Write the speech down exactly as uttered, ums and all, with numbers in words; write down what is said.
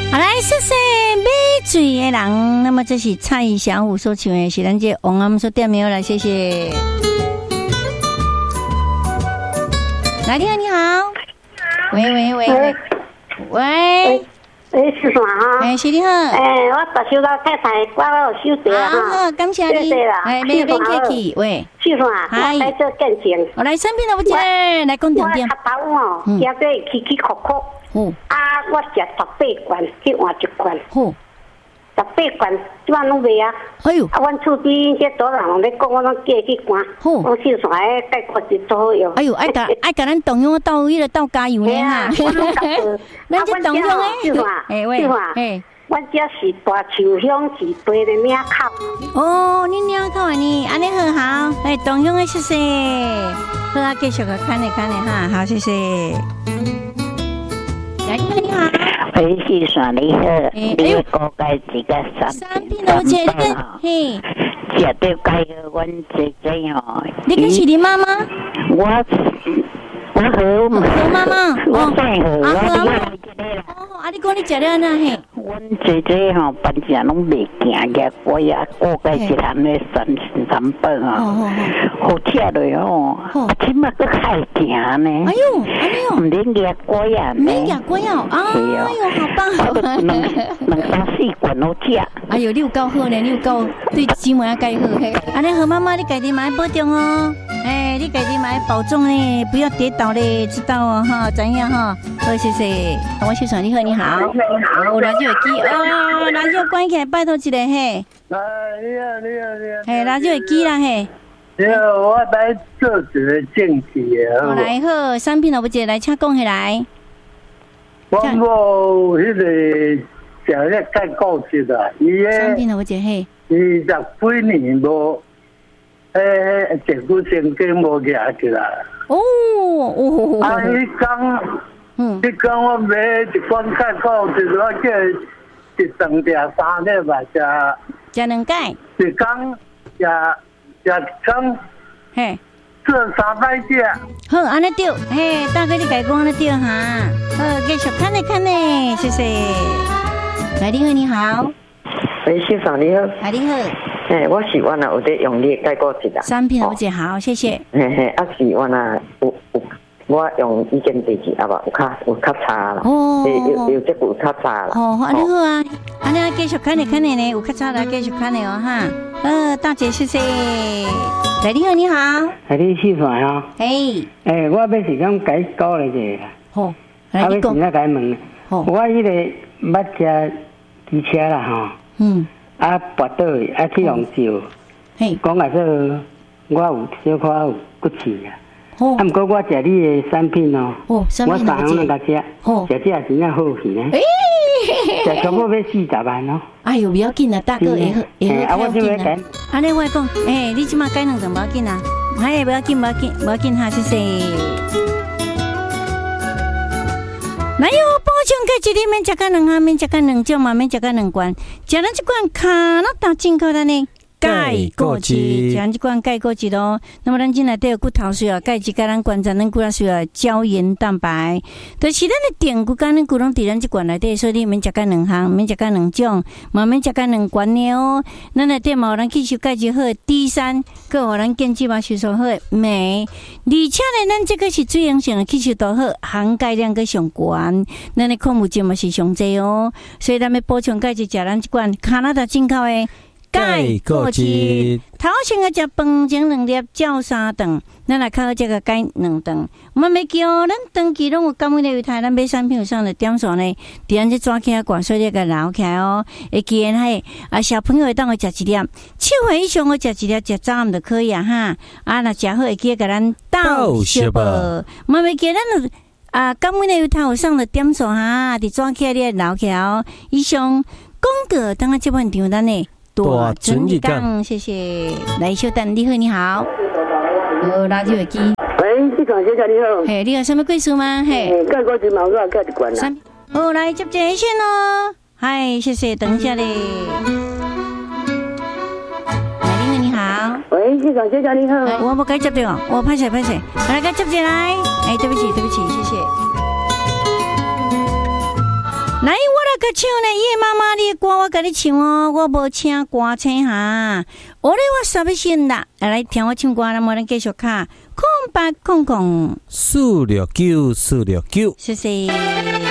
好来，谢谢美水的人。那么这是蔡小虎所唱的，是咱这王阿姆所点名来，谢谢。来，你好，你好，喂喂喂喂喂。 诶，是啥哈？ 哎，是你好。 诶，我大收到太太挂到休息啊。 好，感谢你。 谢啦。 哎，别别客气，喂。 是啥？我来做见证。 我来生病了不？姐，来讲重点。 我脚头哦，现在起起哭哭。嗯。啊，我食十八罐，去换一罐。好。十八罐，即摆拢袂啊。哎呦。啊，阮厝边这多人咧讲，我拢寄去关。好。我是啥诶？解决是多好用。 哎呦，爱甲爱甲咱同样倒迄个倒加油呢哈。咱这同样诶。是嘛？哎喂。哎。 阮这是大树乡是对的领口。 哦，你领口啊你，安尼很好。哎，同样诶，谢谢。好啊，继续个看咧看咧哈，好，谢谢。来，你好。 喂，是啥你好？你估计几个三三品老姐，嘿， 绝对该个阮姐姐哦。 你可是你妈妈？ 我我和和妈妈， 我再和我妈妈。哦，啊，你讲你食了哪嘿？ 阮姐姐吼，平常拢袂行个，我也估计一项咧三三本啊，好吃了哦。即马佫还行呢。 哎呦，哎呦， 唔免夹果啊， 唔免夹果啊，哎呦，好棒好棒！ 两两三四罐好吃。 哎呦，你有够好呢，你有够对姊妹介好嘿。安尼和妈妈，你家己嘛要保重哦。哎，你家己嘛要保重呢，不要跌倒嘞，知道哦哈？怎样哈？好，谢谢。我秀爽，你好，你好。有垃圾会机哦，垃圾关起来，拜托一个嘿。 哎，你好，你好，你好。 嘿，垃圾会机啦嘿。 你好，我来做一个证据啊。 我来好，产品老不姐来，请讲起来。 我某迄个食咧介固执啊，伊个产品老不姐嘿。 二十几年无，诶，结骨神经无夹起来。 哦哦。 啊，你讲，嗯，你讲我买一罐介固执，我叫一顿食三粒吧，食。 食两盖。 一缸食。食讲，嘿，做三摆只。 好，安尼对，嘿，大哥你家讲安尼对哈。好，继续看咧看咧，谢谢。来，你好，你好。 喂，先生你好。 啊，你好。 诶，我是我那有在用你的介固执啦。 产品老姐好，谢谢。 嘿嘿，啊是我那有有，我用已经第二啊吧，有较有较差啦。哦。有有这个有较差啦。 哦，安尼好啊，安尼继续看咧看咧呢，有较差啦，继续看咧哦哈。呃，大姐谢谢。来，你好，你好。 哎，你是啥啊？ 嘿。 诶，我要是讲改讲咧者。好。啊，你讲。我改问。好。我迄个捌驾机车啦吼。嗯。啊，跋倒去，啊去用照。嘿。讲来说，我有小可有骨刺啊。哦。啊，毋过我食你的产品哦。哦，产品我三项拢甲食。哦。食这也真正好去呢。诶。食差不多要四十万哦。哎呦，不要紧啦，大哥，会好，会好，不要紧啦。安尼我讲，诶，你即马改两张不要紧啦，哎，不要紧，不要紧，不要紧哈，谢谢。来哟，补充开一日免食到两项，免食到两种嘛，免食到两罐，食咱这罐卡那大进口的呢。钙固质，像这款钙固质咯。那么咱进来都有骨头需要钙质，甲咱关节咱骨头需要胶原蛋白。但是咱的电骨甲咱骨拢伫咱这罐内底，所以你免食到两项，免食到两种，嘛免食到两罐的哦。咱内底嘛，咱吸收钙质好 D 三，佮互咱腱肌嘛吸收好镁，而且呢，咱这个是水溶性的吸收度好，含钙量佮上悬，咱的矿物质嘛是上济哦。所以咱要补充钙质，食咱这罐加拿大进口的。钙固质，头先个食饭前两粒，照三顿，咱来靠这个钙两顿。我们袂记哦，咱长期拢有感染类胎，咱买产品有上的点数呢，伫咱这抓起来灌水咧个捞起来哦。会记然嘿，啊小朋友会当去食一粒，七岁以上我食一粒，食早暗就可以啊哈。啊，若食好会记甲咱倒小宝，我们袂记咱有啊感染类胎有上的点数哈，伫抓起来咧捞起来哦。以上广告当个这本场咱呢。多准一讲，谢谢。来，小等，你好，你好。哦，垃圾耳机。 喂，市场小姐你好。 嘿，你有什么贵事吗？嘿。 盖过只毛个盖一罐啦。 哦，来接接线哦。嗨，谢谢，等一下嘞。来，你好，你好。 喂，市场小姐你好。 我不该接的哦，我拍谁拍谁，来该接进来。哎，对不起，对不起，谢谢。来，我来甲唱呢，叶妈妈你的歌我甲你唱哦，我无请歌星哈。我咧我啥物先啦？来听我唱歌，咱们继续卡空八空空四六九四六九， 谢谢。